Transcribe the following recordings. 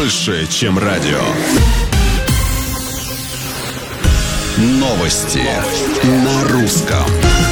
больше, чем радио. Новости на русском.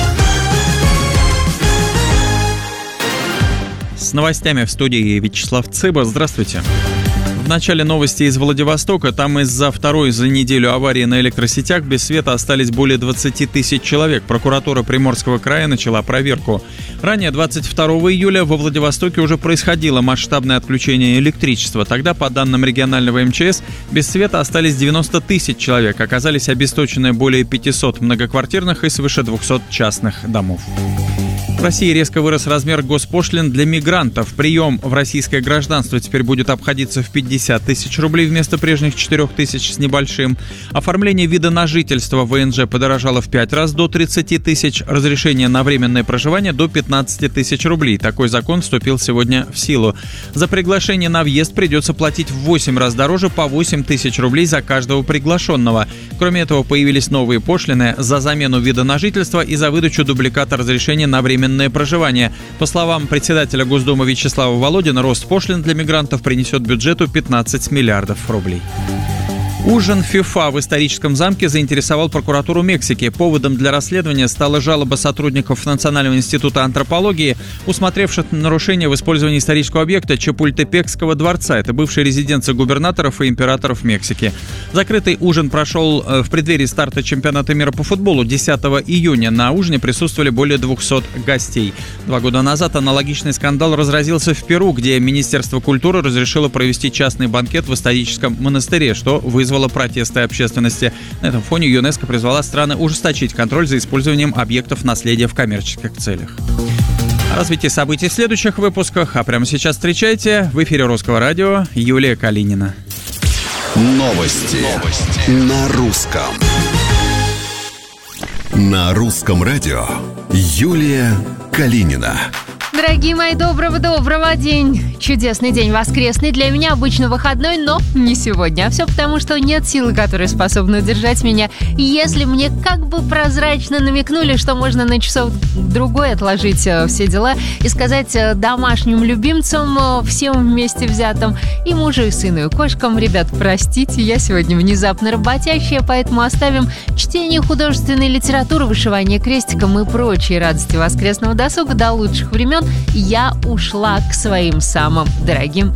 С новостями в студии Вячеслав Цыба. Здравствуйте. В начале новости из Владивостока. Там из-за второй за неделю аварии на электросетях без света остались более 20 тысяч человек. Прокуратура Приморского края начала проверку. Ранее, 22 июля, во Владивостоке уже происходило масштабное отключение электричества. Тогда, по данным регионального МЧС, без света остались 90 тысяч человек. Оказались обесточены более 500 многоквартирных и свыше 200 частных домов. В России резко вырос размер госпошлин для мигрантов. Прием в российское гражданство теперь будет обходиться в 50 тысяч рублей вместо прежних 4 тысяч с небольшим. Оформление вида на жительство ВНЖ подорожало в 5 раз до 30 тысяч. Разрешение на временное проживание до 15 тысяч рублей. Такой закон вступил сегодня в силу. За приглашение на въезд придется платить в 8 раз дороже, по 8 тысяч рублей за каждого приглашенного. Кроме этого, появились новые пошлины за замену вида на жительство и за выдачу дубликата разрешения на временное проживание. По словам председателя Госдумы Вячеслава Володина, рост пошлин для мигрантов принесет бюджету 15 миллиардов рублей. Ужин ФИФА в историческом замке заинтересовал прокуратуру Мексики. Поводом для расследования стала жалоба сотрудников Национального института антропологии, усмотревших нарушение в использовании исторического объекта Чапультепекского дворца. Это бывшая резиденция губернаторов и императоров Мексики. Закрытый ужин прошел в преддверии старта чемпионата мира по футболу 10 июня. На ужине присутствовали более 200 гостей. 2 года назад аналогичный скандал разразился в Перу, где Министерство культуры разрешило провести частный банкет в историческом монастыре, что вызвало протесты общественности. На этом фоне ЮНЕСКО призвала страны ужесточить контроль за использованием объектов наследия в коммерческих целях. О развитии событий в следующих выпусках. А прямо сейчас встречайте в эфире Русского радио Юлия Калинина. Новости на русском. На русском радио Юлия Калинина. Дорогие мои, доброго день. Чудесный день, воскресный. Для меня обычно выходной, но не сегодня. А все потому, что нет силы, которая способна удержать меня. И если мне как бы прозрачно намекнули, что можно на часов другой отложить все дела и сказать домашним любимцам, всем вместе взятым, и мужу, и сыну, и кошкам: ребят, простите, я сегодня внезапно работящая, поэтому оставим чтение художественной литературы, вышивание крестиком и прочие радости воскресного досуга до лучших времен. Я ушла к своим самым дорогим